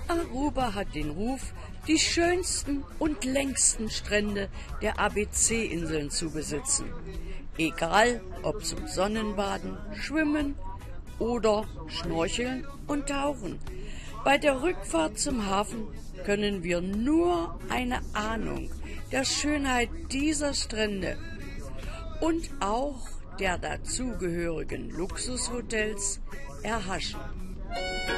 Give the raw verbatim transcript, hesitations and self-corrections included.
Aruba hat den Ruf, die schönsten und längsten Strände der A B C-Inseln zu besitzen. Egal ob zum Sonnenbaden, Schwimmen oder Schnorcheln und Tauchen. Bei der Rückfahrt zum Hafen können wir nur eine Ahnung der Schönheit dieser Strände und auch der dazugehörigen Luxushotels erhaschen.